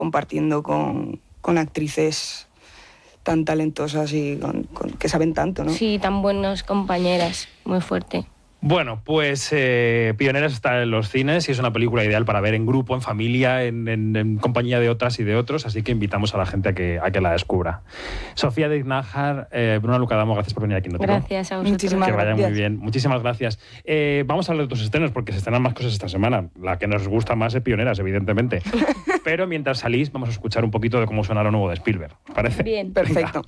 compartiendo con actrices tan talentosas y que saben tanto, ¿no? Sí, tan buenas compañeras, muy fuerte. Bueno, pues Pioneras está en los cines y es una película ideal para ver en grupo, en familia, en compañía de otras y de otros, así que invitamos a la gente a que la descubra. Sofía de Ignájar, Bruna Lucadamo, gracias por venir aquí. Gracias a vosotros. Muchísimas que vaya gracias. muy bien. Muchísimas gracias. Vamos a hablar de tus estrenos porque se estrenan más cosas esta semana. La que nos gusta más es Pioneras, evidentemente. Pero mientras salís, vamos a escuchar un poquito de cómo suena lo nuevo de Spielberg. ¿Os parece? Bien. Perfecto.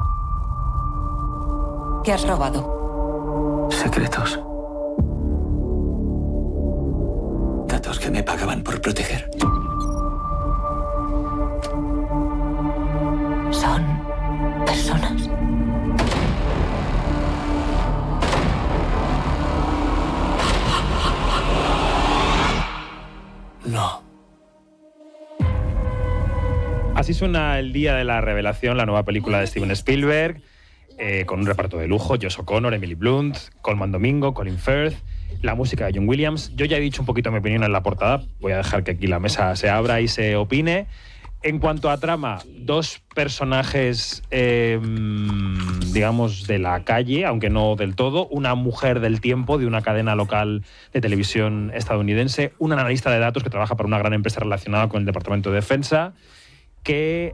¿Qué has robado? Secretos. Datos que me pagaban por proteger. ¿Son personas? No. Así suena el día de la revelación, la nueva película de Steven Spielberg, con un reparto de lujo: Josh O'Connor, Emily Blunt, Colman Domingo, Colin Firth, la música de John Williams. Yo ya he dicho un poquito mi opinión en la portada, voy a dejar que aquí la mesa se abra y se opine. En cuanto a trama, dos personajes, digamos, de la calle, aunque no del todo. Una mujer del tiempo de una cadena local de televisión estadounidense, un analista de datos que trabaja para una gran empresa relacionada con el Departamento de Defensa, que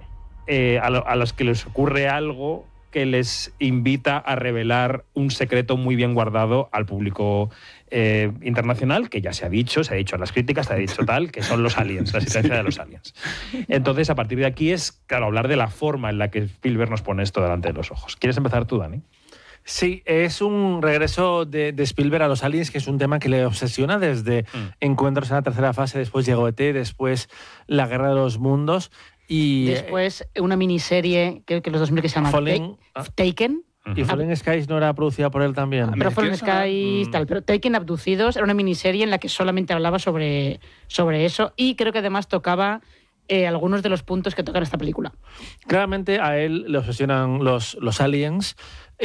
a los que les ocurre algo que les invita a revelar un secreto muy bien guardado al público internacional, que ya se ha dicho en las críticas, se ha dicho tal, que son los aliens, la existencia de los aliens. Entonces, a partir de aquí es, claro, hablar de la forma en la que Spielberg nos pone esto delante de los ojos. ¿Quieres empezar tú, Dani? Sí, es un regreso de Spielberg a los aliens, que es un tema que le obsesiona desde Encuentros en la tercera fase, después llegó ET, después La Guerra de los Mundos y después una miniserie que los 2000 que se llama Taken. Y Fallen Skies no era producida por él también. Pero Fallen Skies, tal. Pero Taken, Abducidos, era una miniserie en la que solamente hablaba sobre eso, y creo que además tocaba algunos de los puntos que tocan esta película. Claramente a él le obsesionan los aliens.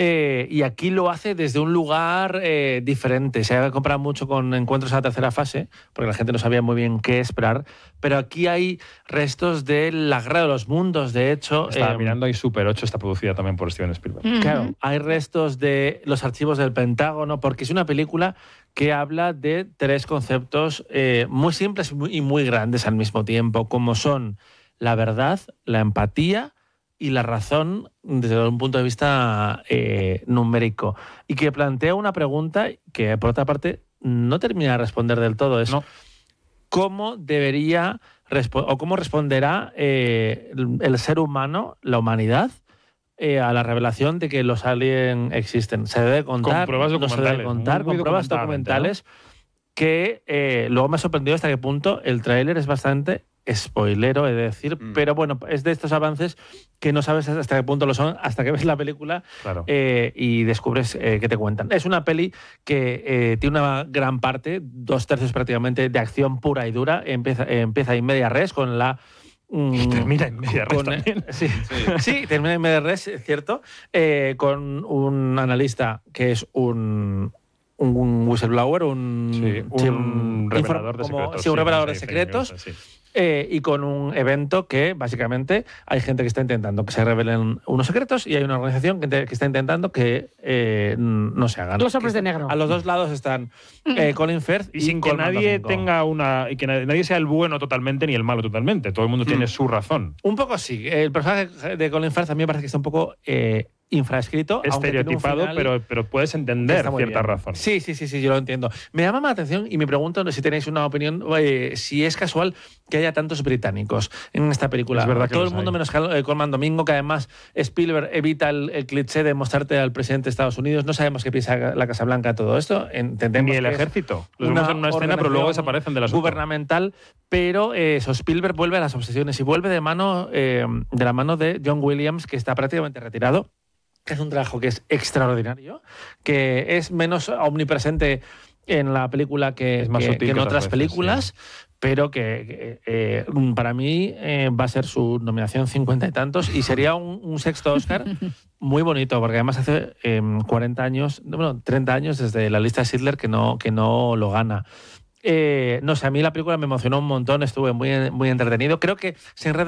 Y aquí lo hace desde un lugar diferente. Se ha comparado mucho con Encuentros en la tercera fase, porque la gente no sabía muy bien qué esperar, pero aquí hay restos de La Guerra de los Mundos, de hecho. Estaba mirando, y Super 8 está producida también por Steven Spielberg. Claro, hay restos de los archivos del Pentágono, porque es una película que habla de tres conceptos muy simples y muy grandes al mismo tiempo, como son la verdad, la empatía y la razón desde un punto de vista numérico, y que plantea una pregunta que, por otra parte, no termina de responder del todo. Es ¿cómo debería o cómo responderá el ser humano, la humanidad, a la revelación de que los aliens existen? ¿Se debe contar? Con pruebas documentales. No se debe contar, con pruebas documentales, ¿no? Que luego me ha sorprendido hasta qué punto el tráiler es bastante spoilero, he de decir, pero bueno, es de estos avances que no sabes hasta qué punto lo son hasta que ves la película. Claro. Y descubres qué te cuentan. Es una peli que tiene una gran parte, 2/3 prácticamente, de acción pura y dura. Empieza in media res con la... Y termina en media res también. Sí, termina en media res, es cierto, con un analista que es un whistleblower, un revelador de secretos. Un revelador de secretos. Y con un evento que básicamente hay gente que está intentando que se revelen unos secretos y hay una organización que está intentando que no se hagan. Los hombres de negro. A los dos lados están Colin Firth y sin que nadie tenga y que nadie sea el bueno totalmente ni el malo totalmente. Todo el mundo tiene su razón. Un poco sí. El personaje de Colin Firth a mí me parece que está un poco infraescrito, estereotipado, pero puedes entender cierta razón. Sí, yo lo entiendo. Me llama la atención y me pregunto si tenéis una opinión, si es casual que haya tantos británicos en esta película. Es verdad que todo el mundo menos Colman Domingo, que además Spielberg evita el cliché de mostrarte al presidente de Estados Unidos. No sabemos qué piensa la Casa Blanca todo esto. Entendemos ni el ejército. Los vemos en una escena, pero luego desaparecen de la gubernamental. Pero Spielberg vuelve a las obsesiones y vuelve de la mano de John Williams, que está prácticamente retirado, que es un trabajo que es extraordinario, que es menos omnipresente en la película que en otras películas, pero que para mí va a ser su nominación 50 y tantos y sería un sexto Oscar muy bonito, porque además hace 30 años desde La lista de Schindler que no lo gana. No sé, a mí la película me emocionó un montón, estuve muy entretenido. Creo que se enreda